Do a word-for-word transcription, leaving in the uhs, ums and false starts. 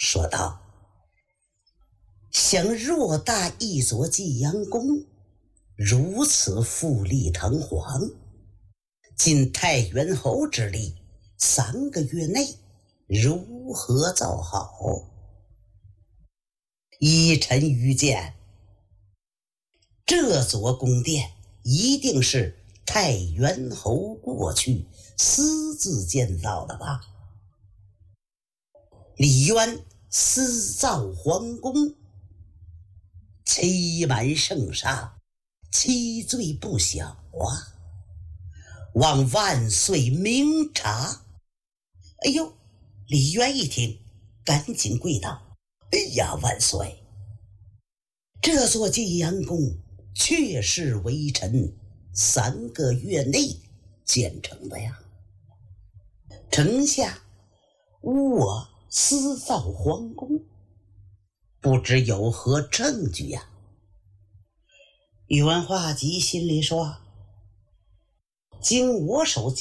说道：像偌大一座济阳宫，如此富丽堂皇，尽太原侯之力，三个月内如何造好？依臣愚见，这座宫殿一定是太原侯过去私自建造的吧？李渊私造皇宫，欺瞒圣上，其罪不小啊！望万岁明察。哎呦，李渊一听，赶紧跪道：哎呀，万岁！这座济阳宫确是微臣三个月内建成的呀。丞相，我私造皇宫，不知有何证据呀？宇文化及心里说：经我手